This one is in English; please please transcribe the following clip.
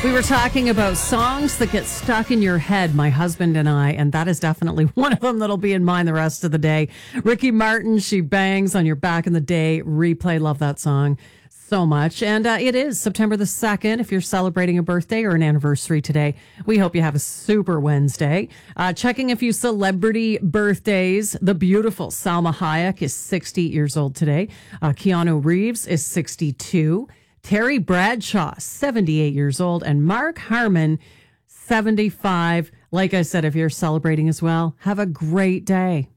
We were talking about songs that get stuck in your head, my husband and I, and that is definitely one of them that'll be in mine the rest of the day. Ricky Martin, She Bangs on Your Back in the Day replay. Love that song so much. And it is September the 2nd. If you're celebrating a birthday or an anniversary today, we hope you have a super Wednesday. Checking a few celebrity birthdays. The beautiful Salma Hayek is 60 years old today. Keanu Reeves is 62. Terry Bradshaw, 78 years old, and Mark Harmon, 75. Like I said, if you're celebrating as well, have a great day.